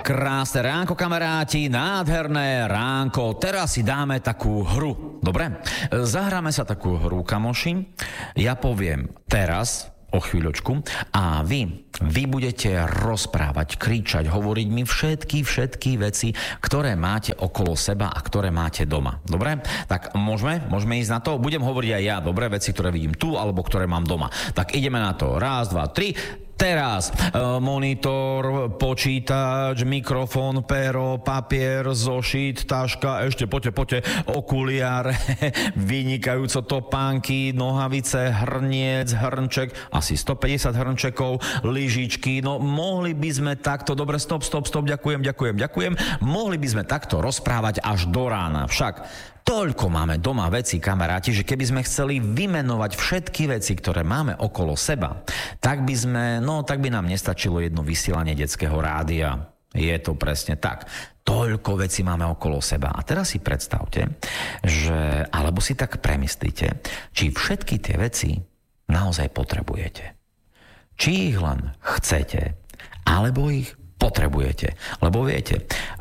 Krásne ránko, kamaráti, nádherné ránko. Teraz si dáme takú hru. Dobre? Zahráme sa takú hru, kamoši. Ja poviem teraz, o chvíľočku, a vy budete rozprávať, kričať, hovoriť mi všetky veci, ktoré máte okolo seba a ktoré máte doma. Dobre? Tak môžeme ísť na to? Budem hovoriť aj ja, dobre, veci, ktoré vidím tu, alebo ktoré mám doma. Tak ideme na to. 1, 2, 3... Teraz monitor, počítač, mikrofón, pero, papier, zošit, taška, ešte poďte, okuliare, vynikajúco topánky, nohavice, hrniec, hrnček, asi 150 hrnčekov, lyžičky, no mohli by sme takto, dobre, stop, ďakujem, mohli by sme takto rozprávať až do rána, však toľko máme doma veci, kamaráti, že keby sme chceli vymenovať všetky veci, ktoré máme okolo seba, tak by nám nestačilo jedno vysielanie detského rádia. Je to presne tak. Toľko vecí máme okolo seba. A teraz si predstavte, alebo si tak premyslíte, či všetky tie veci naozaj potrebujete. Či ich len chcete, alebo ich potrebujete. Lebo viete,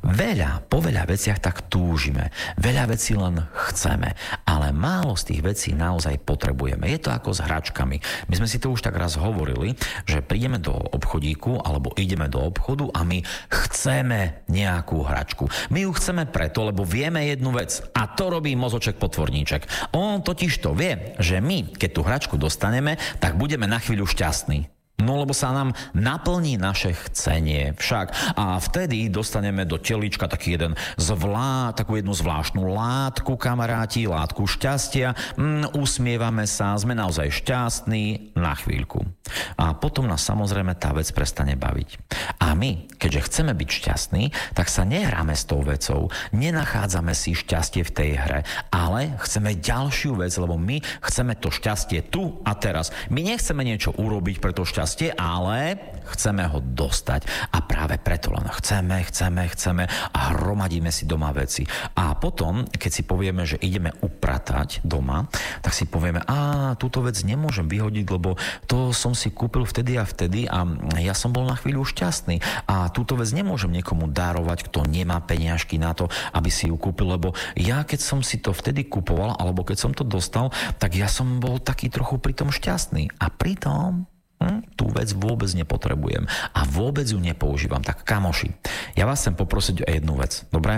po veľa veciach tak túžime, veľa vecí len chceme, ale málo z tých vecí naozaj potrebujeme. Je to ako s hračkami. My sme si to už tak raz hovorili, že prídeme do obchodíku alebo ideme do obchodu a my chceme nejakú hračku. My ju chceme preto, lebo vieme jednu vec a to robí mozoček potvorníček. On totiž to vie, že my, keď tú hračku dostaneme, tak budeme na chvíľu šťastní. No lebo sa nám naplní naše chcenie však. A vtedy dostaneme do telička takú jednu zvláštnu látku, kamaráti, látku šťastia. Usmievame sa, sme naozaj šťastní na chvíľku. A potom nás samozrejme tá vec prestane baviť. A my, keďže chceme byť šťastní, tak sa nehráme s tou vecou, nenachádzame si šťastie v tej hre, ale chceme ďalšiu vec, lebo my chceme to šťastie tu a teraz. My nechceme niečo urobiť pre to šťastie, ale chceme ho dostať. A práve preto len chceme a hromadíme si doma veci. A potom, keď si povieme, že ideme upratať doma, tak si povieme, túto vec nemôžem vyhodiť, lebo to som si kúpil vtedy a ja som bol na chvíľu šťastný. A túto vec nemôžem niekomu darovať, kto nemá peniažky na to, aby si ju kúpil, lebo ja, keď som si to vtedy kupoval, alebo keď som to dostal, tak ja som bol taký trochu pritom šťastný. A pritom tú vec vôbec nepotrebujem a vôbec ju nepoužívam. Tak kamoši, ja vás chcem poprosiť o jednu vec, dobre?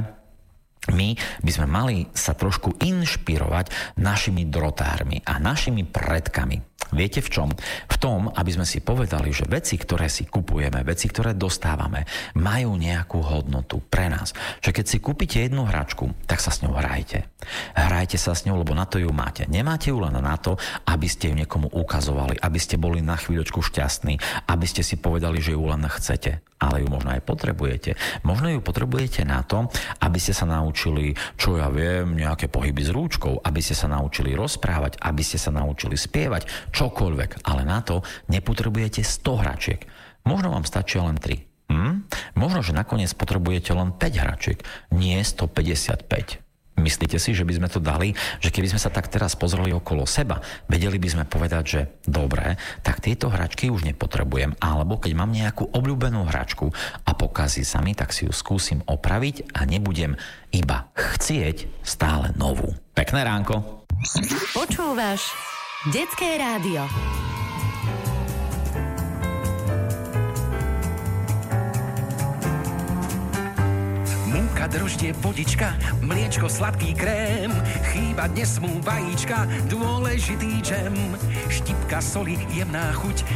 My by sme mali sa trošku inšpirovať našimi drotármi a našimi predkami. Viete v čom? V tom, aby sme si povedali, že veci, ktoré si kupujeme, veci, ktoré dostávame, majú nejakú hodnotu pre nás. Že keď si kúpite jednu hračku, tak sa s ňou hrajte. Hrajte sa s ňou, lebo na to ju máte. Nemáte ju len na to, aby ste ju niekomu ukazovali, aby ste boli na chvíľočku šťastní, aby ste si povedali, že ju len chcete. Ale ju možno aj potrebujete. Možno ju potrebujete na to, aby ste sa naučili, čo ja viem, nejaké pohyby s rúčkou, aby ste sa naučili rozprávať, aby ste sa naučili spievať, čokoľvek. Ale na to nepotrebujete 100 hračiek. Možno vám stačia len 3. Možno, že nakoniec potrebujete len 5 hračiek, nie 155. Myslíte si, že by sme to dali, že keby sme sa tak teraz pozreli okolo seba, vedeli by sme povedať, že dobre, tak tieto hračky už nepotrebujem, alebo keď mám nejakú obľúbenú hračku a pokazí sa mi, tak si ju skúsim opraviť a nebudem iba chcieť stále novú. Pekné ránko. Počúvaš Detské rádio. Múka, droždie, vodička, mliečko, sladký krém, chýbať nesmú vajíčka, dôležitý džem, štipka soli, jemná chuť,